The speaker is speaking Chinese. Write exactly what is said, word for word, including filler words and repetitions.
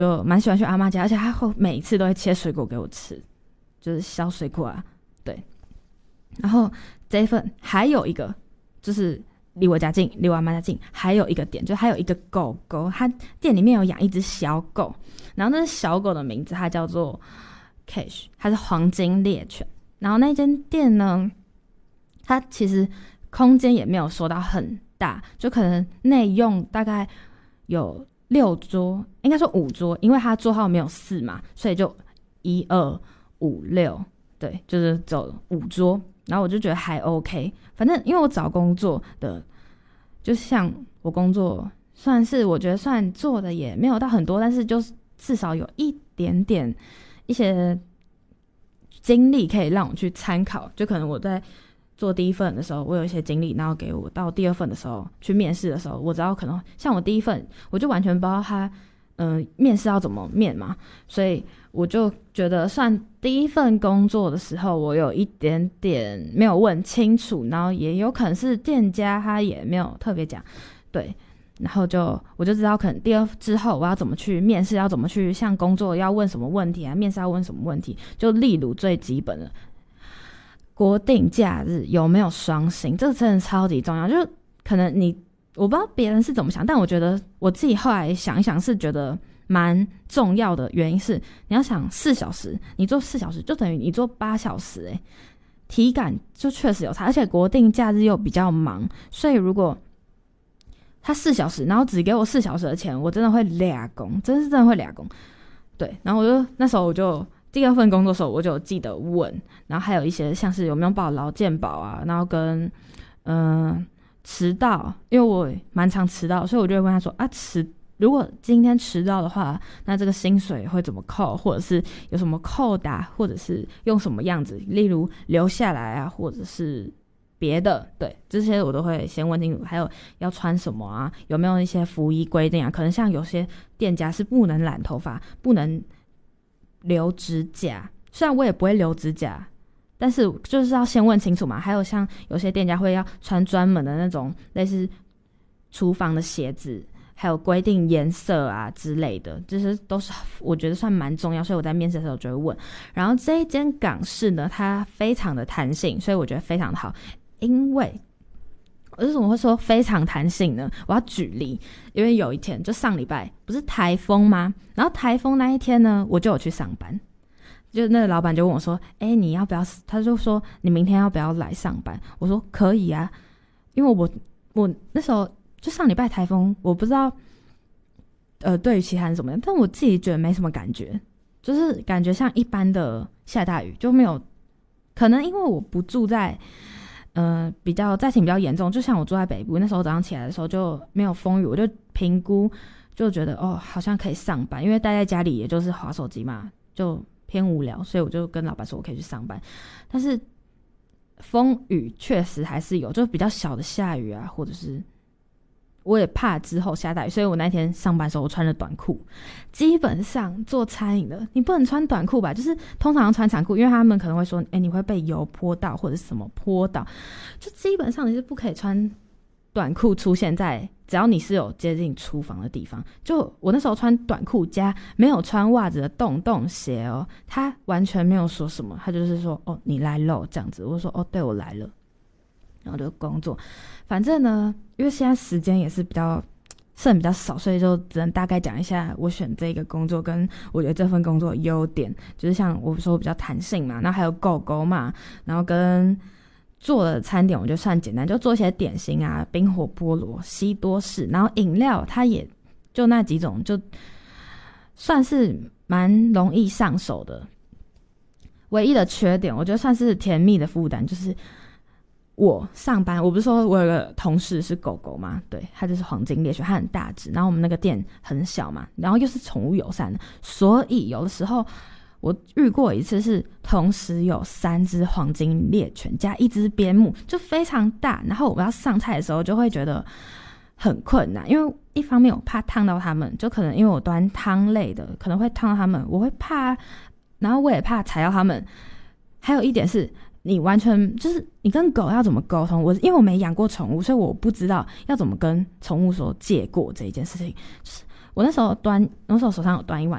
就蛮喜欢去阿嬷家，而且她会每一次都会切水果给我吃，就是削水果啊，对。然后这一份还有一个就是离我家近，离我阿嬷家近，还有一个点，就还有一个狗狗，它店里面有养一只小狗，然后那小狗的名字它叫做 Cash， 它是黄金猎犬。然后那间店呢，它其实空间也没有说到很大，就可能内用大概有六桌，应该说五桌，因为它桌号没有四嘛，所以就一二五六，对，就是走五桌。然后我就觉得还 OK， 反正因为我找工作的，就像我工作算是我觉得算做的也没有到很多，但是就是至少有一点点一些经历可以让我去参考，就可能我在做第一份的时候我有一些经历，然后给我到第二份的时候去面试的时候，我知道可能像我第一份我就完全不知道他嗯、呃，面试要怎么面嘛，所以我就觉得算第一份工作的时候我有一点点没有问清楚，然后也有可能是店家他也没有特别讲，对，然后就我就知道可能第二之后我要怎么去面试，要怎么去像工作要问什么问题啊，面试要问什么问题，就例如最基本的国定假日有没有双薪，这个真的超级重要，就可能你我不知道别人是怎么想，但我觉得我自己后来想一想是觉得蛮重要的，原因是你要想四小时，你做四小时就等于你做八小时，欸，体感就确实有差，而且国定假日又比较忙，所以如果他四小时然后只给我四小时的钱，我真的会俩工，真是真的会俩工，对。然后我就那时候我就第二份工作的时候我就记得问，然后还有一些像是有没有报劳健保啊，然后跟嗯、呃迟到，因为我蛮常迟到，所以我就会问他说啊，迟如果今天迟到的话，那这个薪水会怎么扣，或者是有什么扣打，或者是用什么样子，例如留下来啊，或者是别的，对，这些我都会先问清楚。还有要穿什么啊，有没有一些服役规定啊，可能像有些店家是不能染头发，不能留指甲，虽然我也不会留指甲，但是就是要先问清楚嘛。还有像有些店家会要穿专门的那种类似厨房的鞋子，还有规定颜色啊之类的，这些都是我觉得算蛮重要，所以我在面试的时候就会问。然后这一间港式呢，它非常的弹性，所以我觉得非常的好。因为我为什么会说非常弹性呢？我要举例，因为有一天就上礼拜不是台风吗？然后台风那一天呢，我就有去上班。就那个老板就问我说：“哎、欸，你要不要？”他就说：“你明天要不要来上班？”我说：“可以啊，因为我我那时候就上礼拜台风，我不知道呃对于其他人怎么样，但我自己觉得没什么感觉，就是感觉像一般的下大雨，就没有可能因为我不住在呃比较灾情比较严重，就像我住在北部，那时候早上起来的时候就没有风雨，我就评估就觉得哦好像可以上班，因为待在家里也就是滑手机嘛，就偏无聊，所以我就跟老板说我可以去上班。但是风雨确实还是有，就比较小的下雨啊，或者是我也怕之后下大雨，所以我那天上班的时候我穿了短裤。基本上做餐饮的你不能穿短裤吧，就是通常要穿长裤，因为他们可能会说哎、欸，你会被油泼到或者什么泼到，就基本上你是不可以穿短裤出现在只要你是有接近厨房的地方。就我那时候穿短裤加没有穿袜子的洞洞鞋哦，他完全没有说什么，他就是说哦你来了这样子，我就说哦对我来了，然后就工作。反正呢因为现在时间也是比较剩比较少，所以就只能大概讲一下我选这个工作跟我觉得这份工作的优点，就是像我说比较弹性嘛，然后还有狗狗嘛，然后跟做的餐点我觉得算简单，就做一些点心啊，冰火菠萝、西多士，然后饮料它也就那几种，就算是蛮容易上手的。唯一的缺点我觉得算是甜蜜的负担，就是我上班，我不是说我有个同事是狗狗嘛，对，他就是黄金猎犬，他很大只，然后我们那个店很小嘛，然后又是宠物友善的，所以有的时候我遇过一次是同时有三只黄金猎犬加一只边牧，就非常大，然后我要上菜的时候就会觉得很困难，因为一方面我怕烫到他们，就可能因为我端汤类的可能会烫到他们，我会怕，然后我也怕踩到他们。还有一点是你完全就是你跟狗要怎么沟通，我因为我没养过宠物，所以我不知道要怎么跟宠物说借过这一件事情，就是我那时候端，那时候手上有端一碗